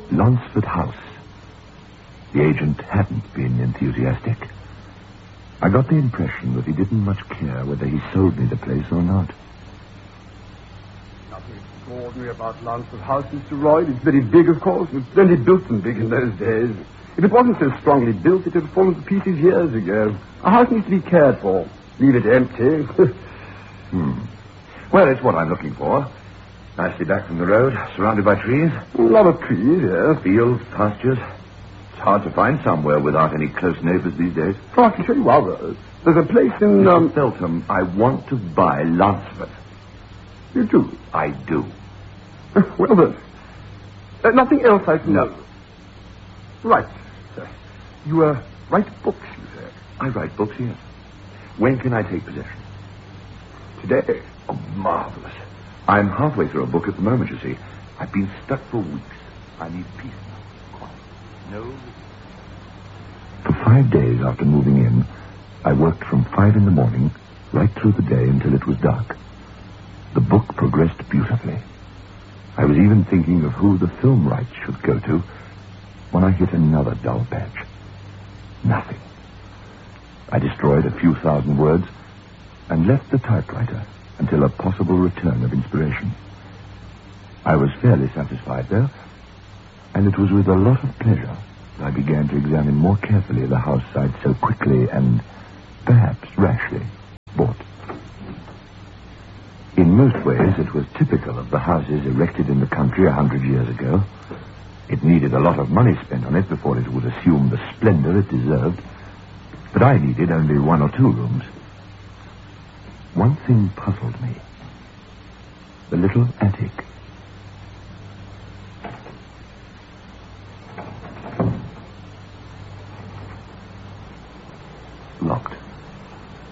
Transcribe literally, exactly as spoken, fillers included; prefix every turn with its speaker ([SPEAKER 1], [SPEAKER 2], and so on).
[SPEAKER 1] Lansford House. The agent hadn't been enthusiastic. I got the impression that he didn't much care whether he sold me the place or not.
[SPEAKER 2] Nothing extraordinary about Lansford House, Mister Royd. It's very big, of course. It was plenty built and big in those days. If it wasn't so strongly built, it would have fallen to pieces years ago. A house needs to be cared for. Leave it empty.
[SPEAKER 1] hmm. Well, it's what I'm looking for. Nicely back from the road, surrounded by trees.
[SPEAKER 2] A lot of trees, yes.
[SPEAKER 1] Fields, pastures. It's hard to find somewhere without any close neighbors these days.
[SPEAKER 2] Oh, I can show you others. There's a place in...
[SPEAKER 1] Mister
[SPEAKER 2] Um...
[SPEAKER 1] Feltham, I want to buy Lansford.
[SPEAKER 2] You do?
[SPEAKER 1] I do.
[SPEAKER 2] Well, then. Uh, nothing else, I suppose.
[SPEAKER 1] No.
[SPEAKER 2] Right, sir. You, uh, write books, you say?
[SPEAKER 1] I write books, yes. When can I take possession?
[SPEAKER 2] Today.
[SPEAKER 1] Oh, marvelous. I'm halfway through a book at the moment, you see. I've been stuck for weeks. I need peace now. Quiet. No. For five days after moving in, I worked from five in the morning right through the day until it was dark. The book progressed beautifully. I was even thinking of who the film rights should go to when I hit another dull patch. Nothing. I destroyed a few thousand words and left the typewriter until a possible return of inspiration. I was fairly satisfied, though, and it was with a lot of pleasure that I began to examine more carefully the house I'd so quickly and perhaps rashly bought. In most ways, it was typical of the houses erected in the country a hundred years ago. It needed a lot of money spent on it before it would assume the splendor it deserved. But I needed only one or two rooms. One thing puzzled me. The little attic. Locked.